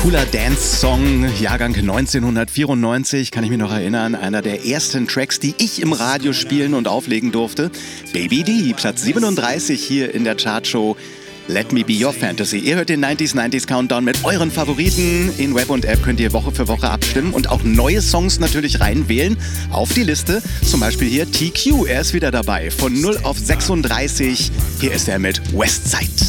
Cooler Dance-Song, Jahrgang 1994, kann ich mich noch erinnern. Einer der ersten Tracks, die ich im Radio spielen und auflegen durfte. Baby D, Platz 37 hier in der Chartshow Let Me Be Your Fantasy. Ihr hört den 90s Countdown mit euren Favoriten. In Web und App könnt ihr Woche für Woche abstimmen und auch neue Songs natürlich reinwählen auf die Liste. Zum Beispiel hier TQ, er ist wieder dabei. Von 0 auf 36, hier ist er mit Westside.